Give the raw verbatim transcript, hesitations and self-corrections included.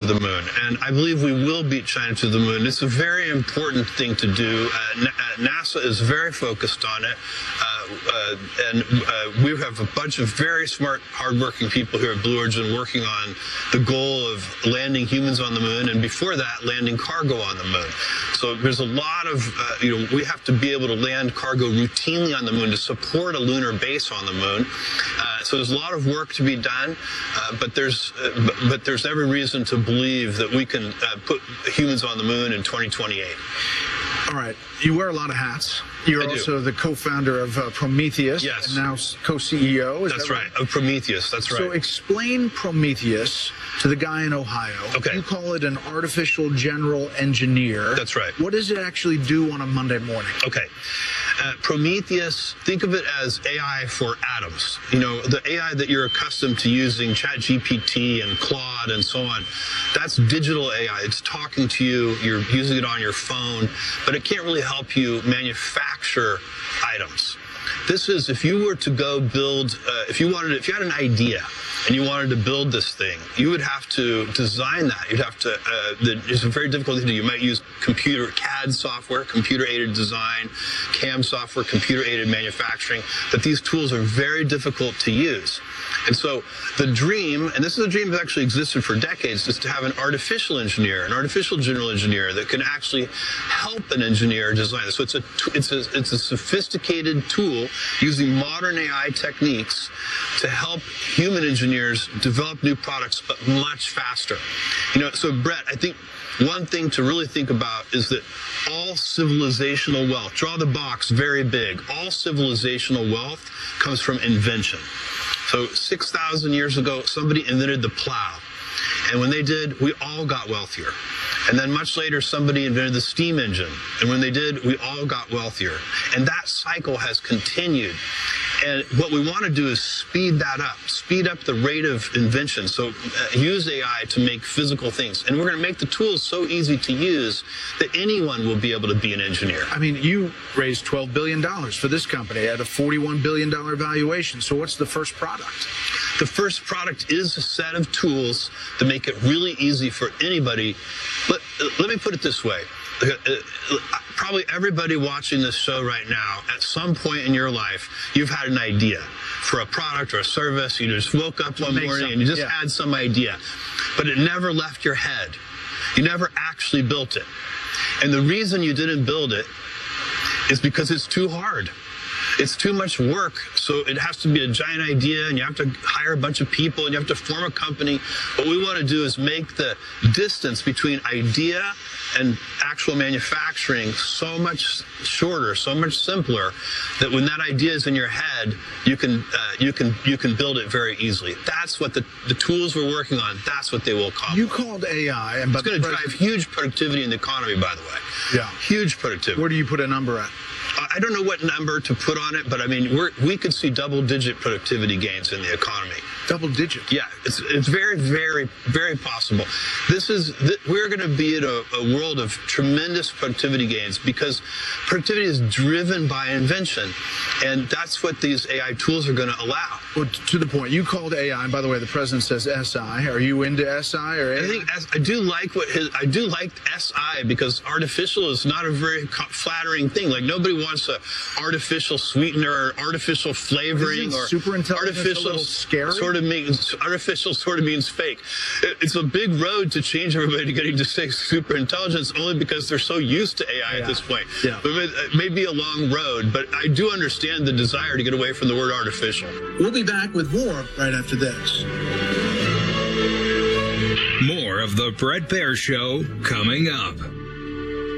the moon. And I believe we will beat China to the moon. It's a very important thing to do. Uh, NASA is very focused on it. Uh, uh, and uh, we have a bunch of very smart, hardworking people here at Blue Origin working on the goal of landing humans on the moon, and before that, landing cargo on the moon. So there's a lot of, uh, you know, we have to be able to land cargo routinely on the moon to support a lunar base on the moon. Uh, so there's a lot of work to be done, uh, but there's uh, but, but there's every reason to believe that we can uh, put humans on the moon in twenty twenty-eight. All right. You wear a lot of hats. You're I also do. the co-founder of uh, Prometheus. Yes. And now co-C E O. Is That's that right. Of Prometheus. That's right. So explain Prometheus to the guy in Ohio. Okay. You call it an artificial general engineer. That's right. What does it actually do on a Monday morning? Okay. Uh, Prometheus, think of it as A I for atoms. You know, the A I that you're accustomed to using, ChatGPT and Claude and so on, that's digital A I. It's talking to you, you're using it on your phone, but it can't really help you manufacture items. This is, if you were to go build, uh, if you wanted, if you had an idea and you wanted to build this thing, you would have to design that. You'd have to, uh, the, it's a very difficult thing to do. You might use computer, C A D software, computer-aided design, C A M software, computer-aided manufacturing, but these tools are very difficult to use. And so the dream, and this is a dream that actually existed for decades, is to have an artificial engineer, an artificial general engineer that can actually help an engineer design this. So it's a, it's a, it's a sophisticated tool using modern A I techniques to help human engineers develop new products, but much faster. You know, so Brett, I think one thing to really think about is that all civilizational wealth, draw the box very big, all civilizational wealth comes from invention. So six thousand years ago, somebody invented the plow. And when they did, we all got wealthier. And then much later, somebody invented the steam engine. And when they did, we all got wealthier. And that cycle has continued. And what we want to do is speed that up, speed up the rate of invention. So uh, use A I to make physical things. And we're going to make the tools so easy to use that anyone will be able to be an engineer. I mean, you raised twelve billion dollars for this company at a forty-one billion dollars valuation. So what's the first product? The first product is a set of tools that make it really easy for anybody. Let, let me put it this way. Probably everybody watching this show right now, at some point in your life, you've had an idea for a product or a service. You just woke up one morning some, and you just yeah. had some idea, but it never left your head. You never actually built it. And the reason you didn't build it is because it's too hard. It's too much work, so it has to be a giant idea, and you have to hire a bunch of people, and you have to form a company. What we want to do is make the distance between idea and actual manufacturing so much shorter, so much simpler, that when that idea is in your head, you can uh, you can you can build it very easily. That's what the the tools we're working on. That's what they will accomplish. You called A I, and it's going to drive huge productivity in the economy. By the way, yeah, huge productivity. Where do you put a number at? I don't know what number to put on it, but I mean, we're, we could see double-digit productivity gains in the economy. Double digit? Yeah, it's it's very, very, very possible. This is th we're going to be in a, a world of tremendous productivity gains because productivity is driven by invention, and that's what these A I tools are going to allow. Well, to the point, you called A I, and by the way, the president says S I. Are you into S I or A I? I think I do like what his, I do like S I because artificial is not a very flattering thing. Like nobody wants a artificial sweetener or artificial flavoring or super intelligence artificial a little scary? Sort of means artificial sort of means fake. It, it's a big road to change everybody to getting to say super intelligence only because they're so used to A I yeah. at this point. Yeah. But it may be a long road, but I do understand the desire to get away from the word artificial. We'll be back with more right after this. More of the Bret Baier Show coming up.